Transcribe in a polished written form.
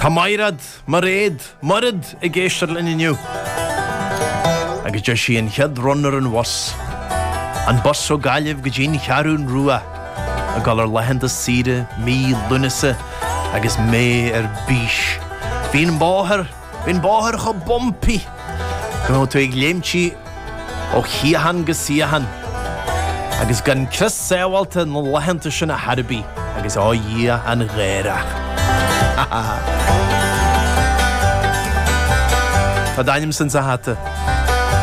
Tamairad, Mared, Murad, a geistel in you. I get just she and head runner and was. And bus so galiv gajin charun rua. A galler lahenda sire, me lunisse, I guess me bish. Vin boher go bumpy. Go to a glemchi, o hihan gesihan. I guess gan Chris Sewalt and lahenta shana harbi. I guess oh yeah and rera. Tá daim san sa hatte.